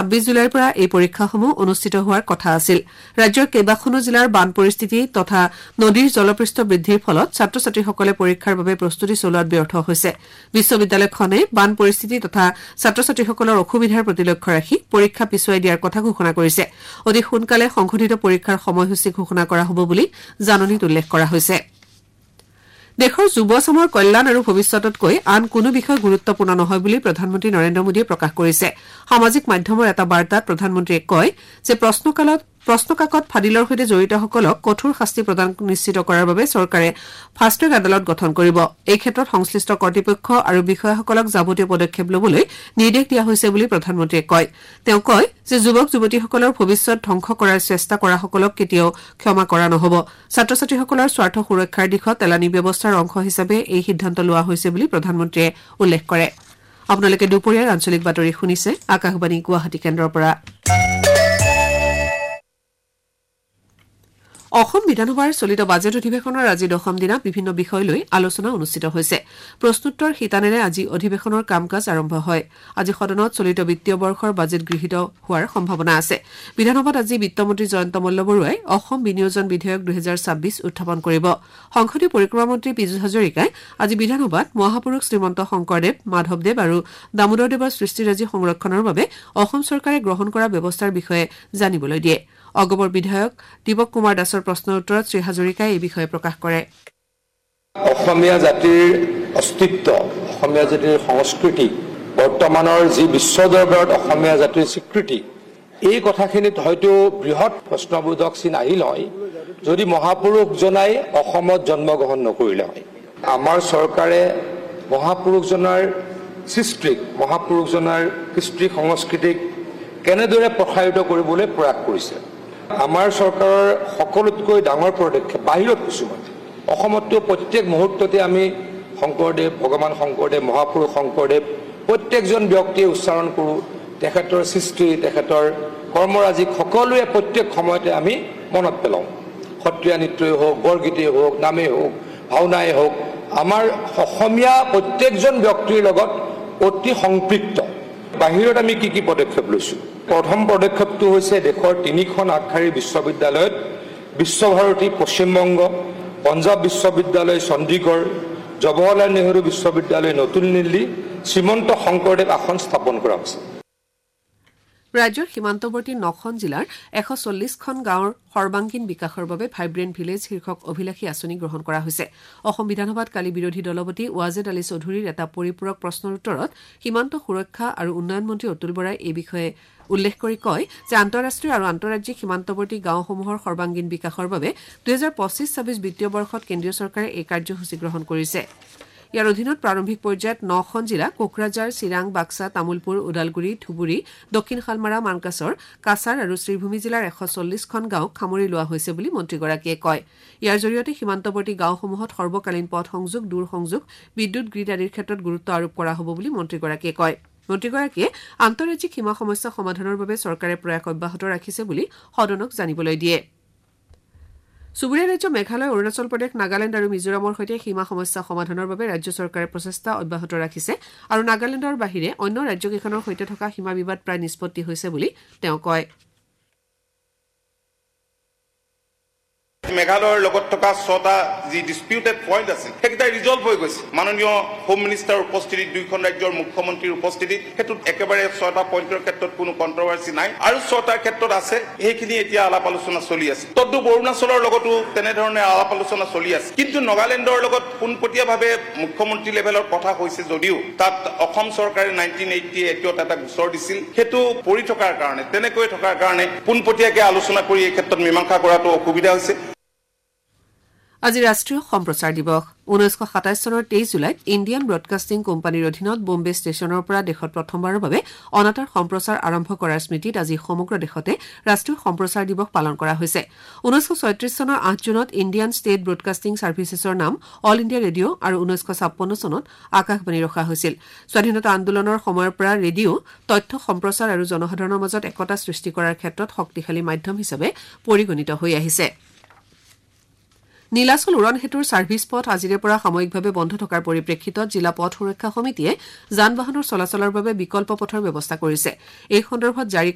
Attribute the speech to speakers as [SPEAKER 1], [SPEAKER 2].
[SPEAKER 1] ২৬ জুলাইৰ পৰা এই পৰীক্ষাসমূহ অনুষ্ঠিত হোৱাৰ কথা আছিল ৰাজ্যৰ কেইবাখনো জিলাৰ বান পৰিস্থিতি তথা নদীৰ জলপৃষ্ঠ বৃদ্ধিৰ ফলত ছাত্ৰ ছাত্ৰীসকলে পৰীক্ষাৰ বাবে প্ৰস্তুতি চলোৱাত ব্যৰ্থ হৈছে বিশ্ববিদ্যালয়খনে বান পৰিস্থিতি তথা ছাত্ৰ ছাত্ৰীসকলৰ অসুবিধাৰ প্ৰতি লক্ষ্য ৰাখি পৰীক্ষা পিছুৱাই দিয়াৰ কথা ঘোষণা কৰিছে অতি সোনকালে সংশোধিত পৰীক্ষাৰ সময়সূচী ঘোষণা কৰা হ'ব বুলি জাননীত উল্লেখ কৰা হৈছে দেশৰ যুৱ চামৰ কল্যাণ আৰু ভৱিষ্যততকৈ আন কোনো বিষয় গুৰুত্বপূৰ্ণ নহয় বুলি প্ৰধানমন্ত্ৰী নৰেন্দ্ৰ মোদীয়ে প্ৰকাশ কৰিছে সামাজিক মাধ্যমৰ এটা বাৰ্তাত প্ৰধানমন্ত্ৰীয়ে কয় যে প্ৰশ্নকাকত ফাদিলৰ সৈতে জড়িতসকলক কঠোৰ শাস্তি প্ৰদান নিশ্চিত কৰাৰ বাবে চৰকাৰে ফাষ্ট ট্ৰেক আদালত গঠন কৰিব এই ক্ষেত্ৰত সংশ্লিষ্ট কৰ্তৃপক্ষ আৰু বিষয়াসকলক যাৱতীয় পদক্ষেপ ল'বলৈ নিৰ্দেশ দিয়া হৈছে বুলি প্ৰধানমন্ত্ৰীয়ে কয় তেওঁ কয় যে যুৱক যুৱতীসকলৰ ভৱিষ্যত ধ্বংস কৰাৰ চেষ্টা কৰাসকলক কেতিয়াও ক্ষমা কৰা নহ'ব ছাত্ৰ ছাত্ৰীসকলৰ স্বাৰ্থ সুৰক্ষাৰ দিশত এলানি ব্যৱস্থাৰ অংশ হিচাপে এই সিদ্ধান্ত লোৱা হৈছে বুলি প্ৰধানমন্ত্ৰীয়ে উল্লেখ কৰে আপোনালোকে দুপৰীয়াৰ আঞ্চলিক বাতৰি শুনিছে আকাশবাণী গুৱাহাটী কেন্দ্ৰৰ পৰা অসম বিধানসভাৰ চলিত বাজেট অধিৱেশনৰ আজি দশম দিনা বিভিন্ন বিষয় লৈ আলোচনা অনুষ্ঠিত হৈছে প্ৰশ্নোত্তৰ শিতানেৰে আজি অধিৱেশনৰ কাম কাজ আৰম্ভ হয় আজি সদনত চলিত বিত্তীয় বৰ্ষৰ বাজেট গৃহীত হোৱাৰ সম্ভাৱনা আছে বিধানসভাত আজি বিত্তমন্ত্ৰী জয়ন্ত মল্লবৰুৱাই অসম বিনিয়োজন বিধেয়ক 2026 উত্থাপন কৰিব সংসদীয় পৰিক্ৰমা মন্ত্ৰী পীযুষ হাজৰিকাই আজি বিধানসভাত মহাপুৰুষ শ্ৰীমন্ত শংকৰদেৱ মাধৱদেৱ আৰু দামোদৰদেৱৰ সৃষ্টিৰাজি সংৰক্ষণৰ বাবে অসম চৰকাৰে গ্ৰহণ কৰা ব্যৱস্থাৰ বিষয়ে জানিবলৈ দিয়ে অগমৰ বিধায়ক দীপক কুমাৰ দাসৰ প্ৰশ্নৰ উত্তৰত শ্ৰী হাজৰিকাই এই বিষয়ে প্ৰকাশ কৰে
[SPEAKER 2] অসমীয়া জাতিৰ অস্তিত্ব অসমীয়া জাতিৰ সংস্কৃতি বৰ্তমানৰ যি বিশ্ব দৰবাৰত অসমীয়া জাতিৰ স্বীকৃতি এই কথাখিনিত হয়তো বৃহৎ প্ৰশ্নবোধক চিন আহিল হয় যদি মহাপুৰুষজনাই অসমত জন্মগ্ৰহণ নকৰিলে হয় আমাৰ চৰকাৰে মহাপুৰুষজনাৰ সৃষ্টিক মহাপুৰুষজনাৰ কৃষ্টি সংস্কৃতিক কেনেদৰে প্ৰসাৰিত কৰিবলৈ প্ৰয়াস কৰিছে আমাৰ চৰকাৰৰ সকলোতকৈ ডাঙৰ পদক্ষেপ বাহিৰত কিছুমান অসমতো প্ৰত্যেক মুহূৰ্ততে আমি শংকৰদেৱ ভগৱান শংকৰদেৱ মহাপুৰুষ শংকৰদেৱ প্ৰত্যেকজন ব্যক্তিয়ে উচ্চাৰণ কৰোঁ তেখেতৰ সৃষ্টি তেখেতৰ কৰ্মৰাজিক সকলোৱে প্ৰত্যেক সময়তে আমি মনত পেলাওঁ সত্ৰীয়া নৃত্যই হওক বৰগীতেই হওক নামেই হওক ভাওনাই হওক আমাৰ অসমীয়া প্ৰত্যেকজন ব্যক্তিৰ লগত অতি সম্পৃক্ত বাহিৰত আমি কি পদক্ষেপ লৈছোঁ প্ৰথম পদক্ষেপটো হৈছে দেশৰ 3খন আগশাৰীৰ বিশ্ববিদ্যালয়ত বিশ্বভাৰতী পশ্চিমবংগ পঞ্জাৱ বিশ্ববিদ্যালয় চণ্ডীগড় জৱাহৰলাল নেহৰু বিশ্ববিদ্যালয় নতুন দিল্লী শ্ৰীমন্ত শংকৰদেৱ আসন স্থাপন কৰা হৈছে
[SPEAKER 1] ৰাজ্যৰ সীমান্তৱৰ্তী 9খন জিলাৰ 140খন গাঁৱৰ সৰ্বাংগীন বিকাশৰ বাবে ভাইব্ৰেণ্ট ভিলেজ শীৰ্ষক অভিলাষী আঁচনি গ্ৰহণ কৰা হৈছে অসম বিধানসভাত কালি বিৰোধী দলপতি ৱাজেদ আলী চৌধুৰীৰ এটা পৰিপূৰক প্ৰশ্নৰ উত্তৰত সীমান্ত সুৰক্ষা আৰু উন্নয়ন মন্ত্ৰী অতুল বৰাই এই বিষয়ে উল্লেখ কৰি কয় যে আন্তঃৰাষ্ট্ৰীয় আৰু আন্তঃৰাজ্যিক সীমান্তৱৰ্তী গাঁওসমূহৰ সৰ্বাংগীন বিকাশৰ বাবে 2025-26 বিত্তীয় বৰ্ষত কেন্দ্ৰীয় চৰকাৰে এই কাৰ্যসূচী গ্ৰহণ কৰিছে ইয়াৰ অধীনত প্ৰাৰম্ভিক পৰ্যায়ত 9খন জিলা কোকৰাঝাৰ চিৰাং বাক্সা তামুলপুৰ ওদালগুৰি ধুবুৰী দক্ষিণ শালমাৰা মানকাছৰ কাছাৰ আৰু শ্ৰীভূমি জিলাৰ 140খন গাঁওক সামৰি লোৱা হৈছে বুলি মন্ত্ৰীগৰাকীয়ে কয় ইয়াৰ জৰিয়তে সীমান্তৱৰ্তী গাঁওসমূহত সৰ্বকালীন পথ সংযোগ দূৰ সংযোগ বিদ্যুৎ গ্ৰীড আদিৰ ক্ষেত্ৰত গুৰুত্ব আৰোপ কৰা হ'ব বুলি মন্ত্ৰীগৰাকীয়ে কয় মন্ত্ৰীগৰাকীয়ে আন্তঃৰাজ্যিক সীমা সমস্যা সমাধানৰ বাবে চৰকাৰে প্ৰয়াস অব্যাহত ৰাখিছে বুলি সদনক জানিবলৈ দিয়ে চুবুৰীয়া ৰাজ্য মেঘালয় অৰুণাচল প্ৰদেশ নাগালেণ্ড আৰু মিজোৰামৰ সৈতে সীমা সমস্যা সমাধানৰ বাবে ৰাজ্য চৰকাৰে প্ৰচেষ্টা অব্যাহত ৰাখিছে আৰু নাগালেণ্ডৰ বাহিৰে অন্য ৰাজ্যকেইখনৰ সৈতে থকা সীমা বিবাদ প্ৰায় নিষ্পত্তি হৈছে বুলি তেওঁ কয়
[SPEAKER 3] মেঘালয়ৰ লগত থকা 6টা যি ডিসপিউটেড পইণ্ট আছে সেইটা ৰিজলভ হৈ গৈছে মাননীয় হোম মিনিষ্টাৰ উপস্থিতিত দুইখন ৰাজ্যৰ মুখ্যমন্ত্ৰীৰ উপস্থিতিত হেতুত একেবাৰে 6টা পইণ্টৰ ক্ষেত্ৰত কোনো কন্ট্ৰভাৰ্সি নাই আৰু 6টা ক্ষেত্ৰত আছে এইখিনি এতিয়া আলাপ আলোচনা চলি আছে তদ্দুপ অৰুণাচলৰ লগতো তেনেধৰণে আলাপ আলোচনা চলি আছে কিন্তু নাগালেণ্ডৰ লগত পোনপটীয়াভাৱে মুখ্যমন্ত্ৰী লেভেলৰ কথা হৈছে যদিও তাত অসম চৰকাৰে 1988 এটা গোচৰ দিছিল হেতু পৰি থকাৰ কাৰণে তেনেকৈ থকাৰ কাৰণে পোনপটীয়াকৈ আলোচনা কৰি এই ক্ষেত্ৰত মীমাংসা কৰাটো অসুবিধা হৈছে
[SPEAKER 1] আজি ৰাষ্ট্ৰীয় সম্প্ৰচাৰ দিৱস 1927 চনৰ 23 জুলাইত ইণ্ডিয়ান ব্ৰডকাষ্টিং কোম্পানীৰ অধীনত বম্বে ষ্টেচনৰ পৰা দেশত প্ৰথমবাৰৰ বাবে অনাতাঁৰ সম্প্ৰচাৰ আৰম্ভ কৰাৰ স্মৃতিত আজি সমগ্ৰ দেশতে ৰাষ্ট্ৰীয় সম্প্ৰচাৰ দিৱস পালন কৰা হৈছে 1936 চনৰ 8 জুনত ইণ্ডিয়ান ষ্টেট ব্ৰডকাষ্টিং ছাৰ্ভিচেছৰ নাম অল ইণ্ডিয়া ৰেডিঅ' আৰু 1956 চনত আকাশবাণী ৰখা হৈছিল স্বাধীনতা আন্দোলনৰ সময়ৰ পৰা ৰেডিঅ' তথ্য সম্প্ৰচাৰ আৰু জনসাধাৰণৰ মাজত একতা সৃষ্টি কৰাৰ ক্ষেত্ৰত শক্তিশালী মাধ্যম হিচাপে পৰিগণিত হৈ আহিছে নীলাচল উৰণ হেতুৰ ছাৰ্ভিচ পথ আজিৰে পৰা সাময়িকভাৱে বন্ধ থকাৰ পৰিপ্ৰেক্ষিতত জিলা পথ সুৰক্ষা সমিতিয়ে যান বাহনৰ চলাচলৰ বাবে বিকল্প পথৰ ব্যৱস্থা কৰিছে এই সন্দৰ্ভত জাৰি